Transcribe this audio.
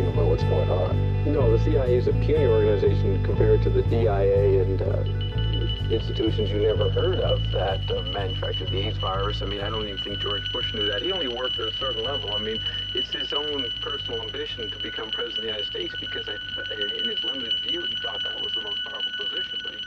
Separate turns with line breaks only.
about what's going on.
No, the CIA is a puny organization compared to the DIA and institutions you never heard of that manufactured the AIDS virus. I mean, I don't even think George Bush knew that. He only worked at a certain level. I mean, it's his own personal ambition to become president of the United States because in his limited view, he thought that was the most powerful position. But